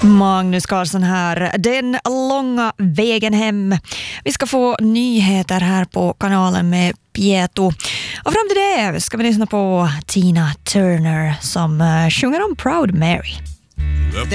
Magnus Carlsson här, den långa vägen hem. Vi ska få nyheter här på kanalen med Pieto. Och fram till det ska vi lyssna på Tina Turner som sjunger om Proud Mary.